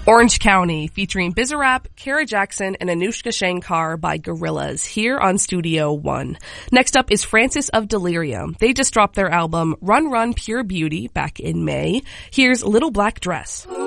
Orange County, featuring Bizarrap, Kara Jackson, and Anushka Shankar by Gorillaz, here on Studio One. Next up is Francis of Delirium. They just dropped their album Run Run Pure Beauty back in May. Here's Little Black Dress.